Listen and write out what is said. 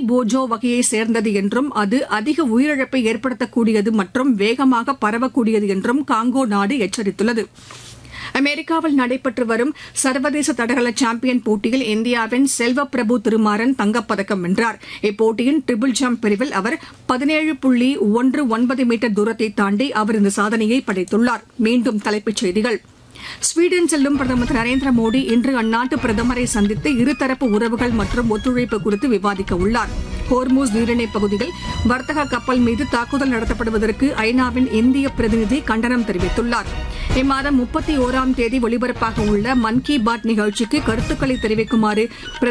போஜோ வகையை சேர்ந்தது என்றும் அது அதிக உயிரிழப்பை ஏற்படுத்தக்கூடியது மற்றும் வேகமாக பரவக்கூடியது என்றும் காங்கோ நாடு எச்சரித்துள்ளது. அமெரிக்காவில் நடைபெற்று வரும் சர்வதேச தடகள சாம்பியன் போட்டியில் இந்தியாவின் செல்வப்பிரபு திருமாறன் தங்கப்பதக்கம் வென்றார். இப்போட்டியின் ட்ரிபிள் ஜம்ப் பிரிவில் அவர் 17.19 மீட்டர் தூரத்தை தாண்டி அவர் இந்த சாதனையை படைத்துள்ளார். மீண்டும் தலைப்புச் செய்திகள். ஸ்வீடன் செல்லும் பிரதமர் திரு நரேந்திர மோடி இன்று அந்நாட்டு பிரதமரை சந்தித்து இருதரப்பு உறவுகள் மற்றும் ஒத்துழைப்பு குறித்து விவாதிக்க உள்ளார். ஹோர்மூஸ் நீரிணைப் பகுதியில் வர்த்தக கப்பல் மீது தாக்குதல் நடத்தப்படுவதற்கு ஐநாவின் இந்திய பிரதிநிதி கண்டனம் தெரிவித்துள்ளார். இம்மாதம் 31ஆம் தேதி ஒலிபரப்பாக உள்ள மன் கி பாத் நிகழ்ச்சிக்கு கருத்துக்களை தெரிவிக்குமாறு